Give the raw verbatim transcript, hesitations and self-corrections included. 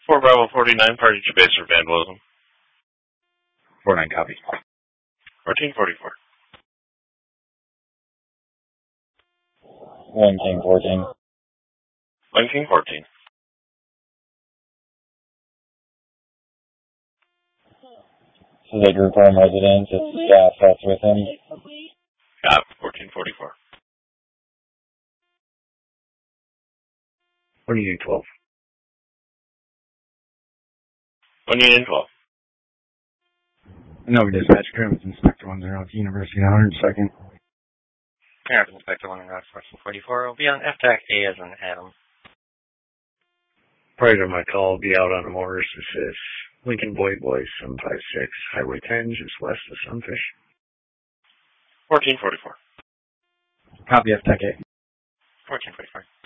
four Bravo forty-nine, party to base for vandalism. four nine copy. fourteen forty-four. one king fourteen. one king fourteen. So they group home residence, it's staff that's with him. Got fourteen forty-four. What do you need, twelve? one unit twelve. No, we dispatch Grimm's Inspector one zero at the University one hundred second. Yeah, Inspector one hundred fourteen forty-four will be on F TAC A as an Adam. Prior to my call, be out on a motorist assist. Lincoln Boy Boy seven five six, Highway ten, just west of Sunfish. fourteen forty-four. Copy F TAC A. fourteen forty-four.